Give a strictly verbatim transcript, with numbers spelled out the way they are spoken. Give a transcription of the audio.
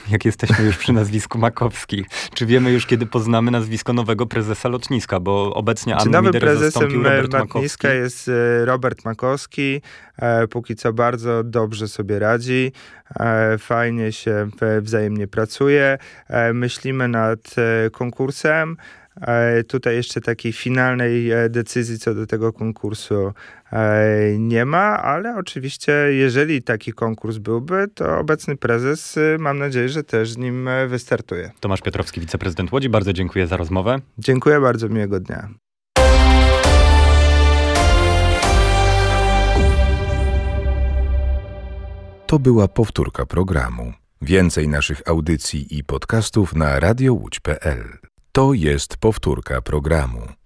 Jak jesteśmy już przy nazwisku Makowski, czy wiemy już, kiedy poznamy nazwisko nowego prezesa lotniska? Bo obecnie Anny Miderę zastąpił Robert Makowski. Lotniska jest Robert Makowski. Póki co bardzo dobrze sobie radzi. Fajnie się wzajemnie pracuje. Myślimy nad konkursem. Tutaj jeszcze takiej finalnej decyzji co do tego konkursu nie ma, ale oczywiście jeżeli taki konkurs byłby, to obecny prezes, mam nadzieję, że też z nim wystartuje. Tomasz Piotrowski, wiceprezydent Łodzi, bardzo dziękuję za rozmowę. Dziękuję bardzo, miłego dnia. To była powtórka programu. Więcej naszych audycji i podcastów na radio łódź kropka pe el. To jest powtórka programu.